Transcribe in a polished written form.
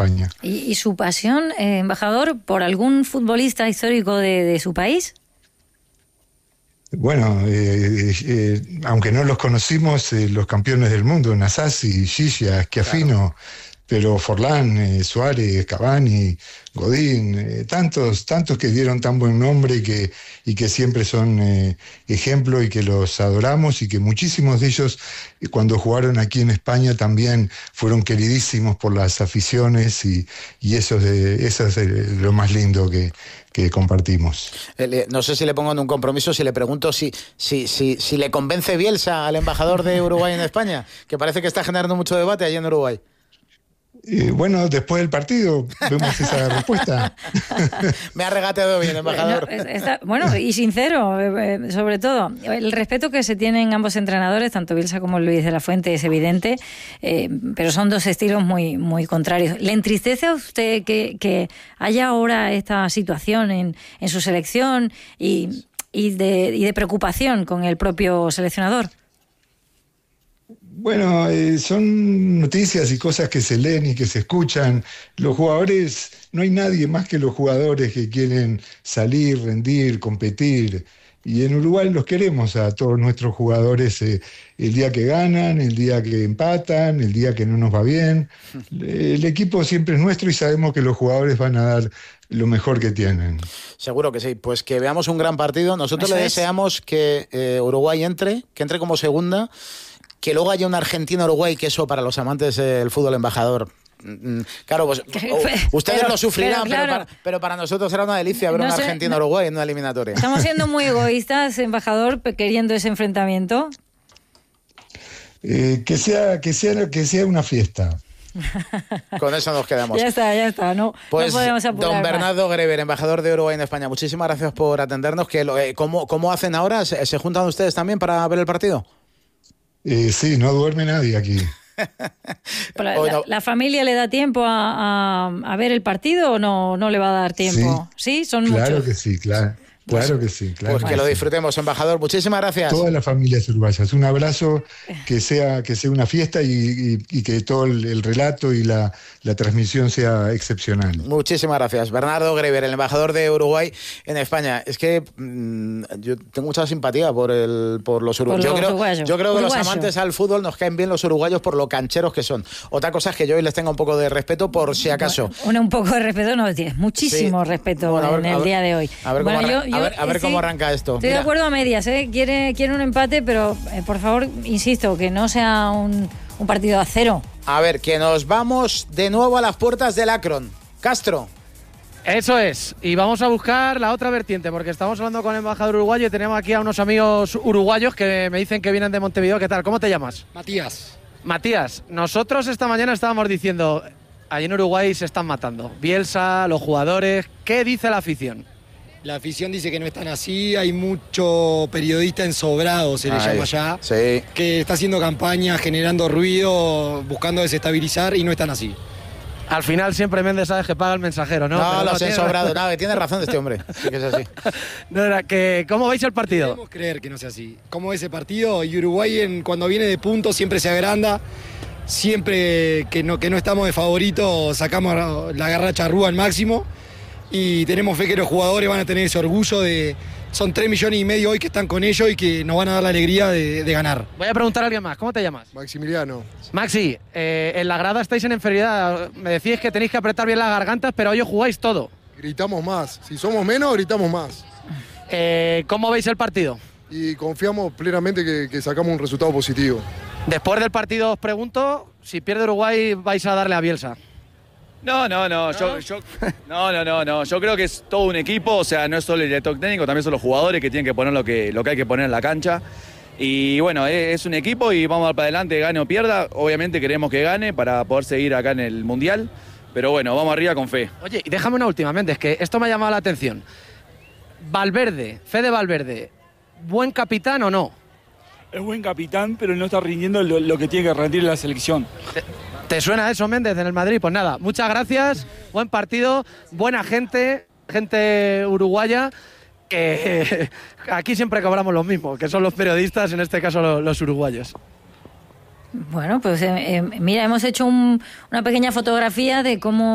España. ¿Y su pasión, embajador, por algún futbolista histórico de su país? Bueno, aunque no los conocimos, los campeones del mundo, Nasasi, Giglia, Schiaffino, claro. Pero Forlán, Suárez, Cavani, Godín, tantos que dieron tan buen nombre y que siempre son ejemplo y que los adoramos, y que muchísimos de ellos cuando jugaron aquí en España también fueron queridísimos por las aficiones, y eso es lo más lindo que compartimos. No sé si le pongo en un compromiso si le pregunto si le convence Bielsa al embajador de Uruguay en España, que parece que está generando mucho debate allí en Uruguay. Bueno, después del partido vemos esa respuesta. Me ha regateado bien, embajador. Bueno, y sincero, sobre todo. El respeto que se tienen ambos entrenadores, tanto Bielsa como Luis de la Fuente, es evidente, pero son dos estilos muy, muy contrarios. ¿Le entristece a usted que haya ahora esta situación en su selección y de preocupación con el propio seleccionador? Bueno, son noticias y cosas que se leen y que se escuchan. Los jugadores, no hay nadie más que los jugadores que quieren salir, rendir, competir. Y en Uruguay los queremos a todos nuestros jugadores, el día que ganan, el día que empatan, el día que no nos va bien. El equipo siempre es nuestro y sabemos que los jugadores van a dar lo mejor que tienen. Seguro que sí. Pues que veamos un gran partido. Nosotros le deseamos que Uruguay entre como segunda. Que luego haya un Argentina-Uruguay, que eso para los amantes del fútbol, embajador. Claro, pues ustedes lo sufrirán, pero para nosotros será una delicia ver un Argentina-Uruguay en una eliminatoria. Estamos siendo muy egoístas, embajador, queriendo ese enfrentamiento. Que sea una fiesta. Con eso nos quedamos. Ya está, no podemos apurar. Don Bernardo Greber, embajador de Uruguay en España, muchísimas gracias por atendernos. ¿Cómo hacen ahora? ¿Se juntan ustedes también para ver el partido? Sí, no duerme nadie aquí. ¿La familia le da tiempo a ver el partido o no le va a dar tiempo? ¿Sí? ¿Son claro muchos? Que sí, claro. Claro que sí, claro. Pues que lo disfrutemos, embajador. Muchísimas gracias. Todas las familias uruguayas. Un abrazo, que sea una fiesta y que todo el relato y la transmisión sea excepcional. Muchísimas gracias. Bernardo Greber, el embajador de Uruguay en España. Es que yo tengo mucha simpatía por los uruguayos. Yo creo que los amantes al fútbol nos caen bien los uruguayos por lo cancheros que son. Otra cosa es que yo hoy les tenga un poco de respeto por si acaso. Un poco de respeto, no, tienes muchísimo respeto en el día de hoy. A ver cómo arranca esto. Estoy de acuerdo a medias, quiere un empate, pero por favor, insisto, que no sea un partido a cero. A ver, que nos vamos de nuevo a las puertas del Akron. Castro. Eso es, y vamos a buscar la otra vertiente, porque estamos hablando con el embajador uruguayo y tenemos aquí a unos amigos uruguayos que me dicen que vienen de Montevideo. ¿Qué tal? ¿Cómo te llamas? Matías, nosotros esta mañana estábamos diciendo, allí en Uruguay se están matando. Bielsa, los jugadores, ¿qué dice la afición? La afición dice que no están así, hay mucho periodista ensobrado, se le llama allá, que está haciendo campaña, generando ruido, buscando desestabilizar, y no están así. Al final siempre Méndez sabe que paga el mensajero, ¿no? No, los he ensobrado, tiene razón este hombre, sí que es así. ¿Cómo veis el partido? Podemos creer que no sea así. ¿Cómo ves el partido? Y Uruguay cuando viene de puntos siempre se agranda, siempre que no estamos de favorito sacamos la garra charrúa al máximo. Y tenemos fe que los jugadores van a tener ese orgullo son 3,5 millones hoy que están con ellos y que nos van a dar la alegría de ganar. Voy a preguntar a alguien más, ¿cómo te llamas? Maximiliano. Maxi, en la grada estáis en inferioridad, me decís que tenéis que apretar bien las gargantas, pero hoy os jugáis todo. Gritamos más, si somos menos, gritamos más. ¿Cómo veis el partido? Y confiamos plenamente que sacamos un resultado positivo. Después del partido os pregunto, si pierde Uruguay vais a darle a Bielsa. No. Yo creo que es todo un equipo, o sea, no es solo el director técnico, también son los jugadores que tienen que poner lo que hay que poner en la cancha. Y bueno, es un equipo y vamos a dar para adelante, gane o pierda. Obviamente queremos que gane para poder seguir acá en el Mundial, pero bueno, vamos arriba con fe. Oye, y déjame una última, Méndez, que esto me ha llamado la atención. Fede Valverde, ¿buen capitán o no? Es buen capitán, pero no está rindiendo lo que tiene que rendir en la selección. ¿Te suena eso, Méndez, en el Madrid? Pues nada, muchas gracias, buen partido, buena gente uruguaya, que aquí siempre cobramos los mismos, que son los periodistas, en este caso los uruguayos. Bueno, pues mira, hemos hecho una pequeña fotografía de cómo